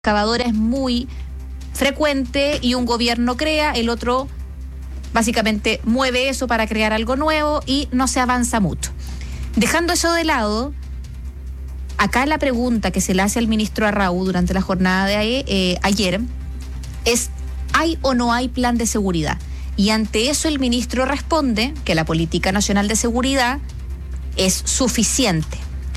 excavadora es muy frecuente y un gobierno crea, el otro básicamente mueve eso para crear algo nuevo y no se avanza mucho. Dejando eso de lado, acá la pregunta que se le hace al ministro Arrau durante la jornada de ayer es: ¿hay o no hay plan de seguridad? Y ante eso el ministro responde que la Política Nacional de Seguridad es suficiente.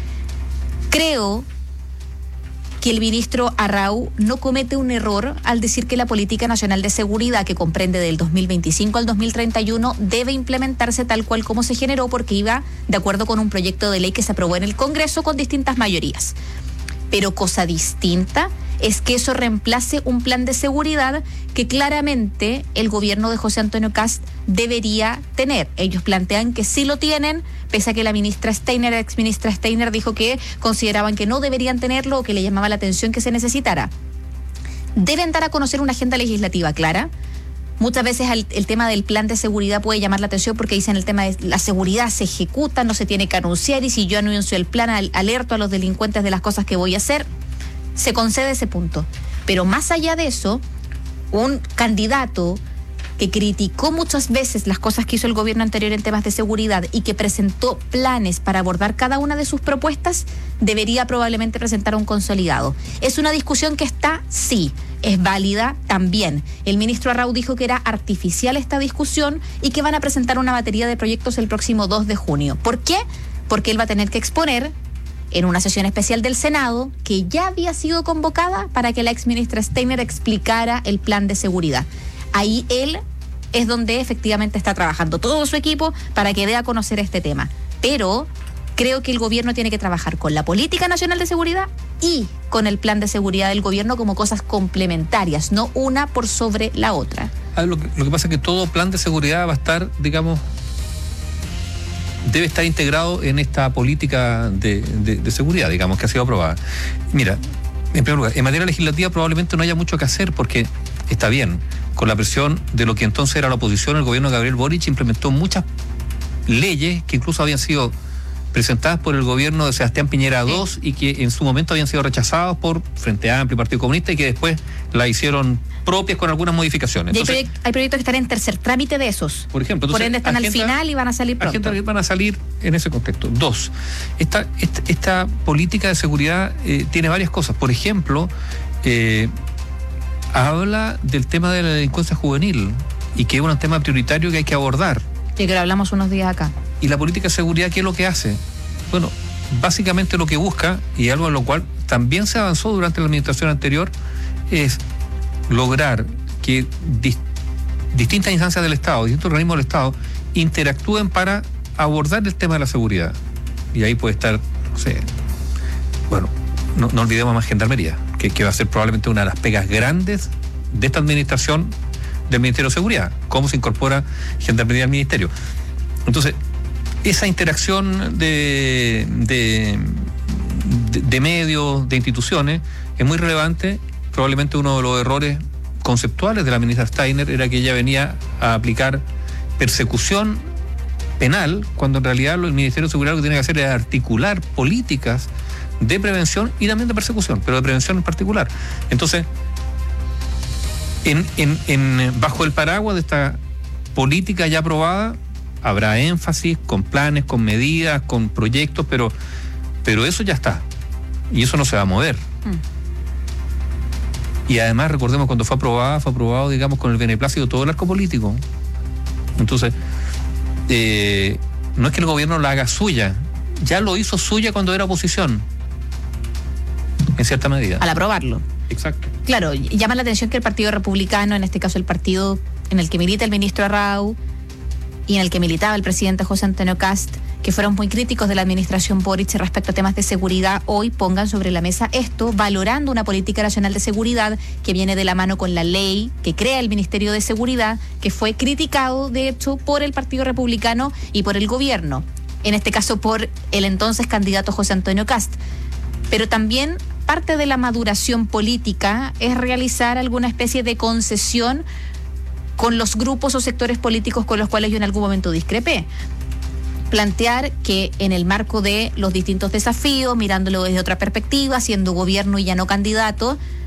Creo que el ministro Arrau no comete un error al decir que la Política Nacional de Seguridad, que comprende del 2025 al 2031, debe implementarse tal cual como se generó, porque iba de acuerdo con un proyecto de ley que se aprobó en el Congreso con distintas mayorías. Pero cosa distinta es que eso reemplace un plan de seguridad que claramente el gobierno de José Antonio Kast debería tener. Ellos plantean que sí lo tienen, pese a que la exministra Steiner, dijo que consideraban que no deberían tenerlo o que le llamaba la atención que se necesitara. Deben dar a conocer una agenda legislativa clara. Muchas veces el tema del plan de seguridad puede llamar la atención porque dicen el tema de la seguridad se ejecuta, no se tiene que anunciar, y si yo anuncio el plan, alerto a los delincuentes de las cosas que voy a hacer. Se concede ese punto. Pero más allá de eso, un candidato que criticó muchas veces las cosas que hizo el gobierno anterior en temas de seguridad y que presentó planes para abordar cada una de sus propuestas, debería probablemente presentar un consolidado. ¿Es una discusión que está? Sí. ¿Es válida? También. El ministro Arrau dijo que era artificial esta discusión y que van a presentar una batería de proyectos el próximo 2 de junio. ¿Por qué? Porque él va a tener que exponer en una sesión especial del Senado, que ya había sido convocada para que la exministra Steiner explicara el plan de seguridad. Ahí él es donde efectivamente está trabajando todo su equipo para que dé a conocer este tema. Pero creo que el gobierno tiene que trabajar con la Política Nacional de Seguridad y con el plan de seguridad del gobierno como cosas complementarias, no una por sobre la otra. Lo que pasa es que todo plan de seguridad va a estar, digamos, debe estar integrado en esta política de seguridad, digamos, que ha sido aprobada. Mira, en primer lugar, en materia legislativa probablemente no haya mucho que hacer porque está bien, con la presión de lo que entonces era la oposición, el gobierno de Gabriel Boric implementó muchas leyes que incluso habían sido presentadas por el gobierno de Sebastián Piñera II y que en su momento habían sido rechazadas por Frente Amplio y Partido Comunista y que después la hicieron propias con algunas modificaciones. Entonces, hay proyectos que están en tercer trámite de esos. Por ejemplo, por ende están al final y van a salir pronto. Van a salir en ese contexto. 2, esta política de seguridad tiene varias cosas. Por ejemplo, habla del tema de la delincuencia juvenil y que es un tema prioritario que hay que abordar. Sí, que lo hablamos unos días acá. ¿Y la política de seguridad qué es lo que hace? Bueno, básicamente lo que busca, y algo en lo cual también se avanzó durante la administración anterior, es lograr que distintas instancias del Estado, distintos organismos del Estado, interactúen para abordar el tema de la seguridad. Y ahí puede estar, no sé, bueno, no olvidemos más Gendarmería, que va a ser probablemente una de las pegas grandes de esta administración del Ministerio de Seguridad, cómo se incorpora Gendarmería al Ministerio. Entonces, esa interacción de medios, de instituciones, es muy relevante. Probablemente uno de los errores conceptuales de la ministra Steiner era que ella venía a aplicar persecución penal, cuando en realidad el Ministerio de Seguridad lo que tiene que hacer es articular políticas de prevención y también de persecución, pero de prevención en particular. Entonces, bajo el paraguas de esta política ya aprobada, habrá énfasis con planes, con medidas, con proyectos, pero eso ya está. Y eso no se va a mover. Y además, recordemos, cuando fue aprobado, digamos, con el beneplácito de todo el arco político. Entonces, no es que el gobierno la haga suya, ya lo hizo suya cuando era oposición, en cierta medida. Al aprobarlo. Exacto. Claro, llama la atención que el Partido Republicano, en este caso el partido en el que milita el ministro Arrau y en el que militaba el presidente José Antonio Kast, que fueron muy críticos de la administración Boric respecto a temas de seguridad, hoy pongan sobre la mesa esto, valorando una política nacional de seguridad que viene de la mano con la ley que crea el Ministerio de Seguridad, que fue criticado, de hecho, por el Partido Republicano y por el gobierno, en este caso por el entonces candidato José Antonio Kast. Pero también parte de la maduración política es realizar alguna especie de concesión con los grupos o sectores políticos con los cuales yo en algún momento discrepé. Plantear que en el marco de los distintos desafíos, mirándolo desde otra perspectiva, siendo gobierno y ya no candidato,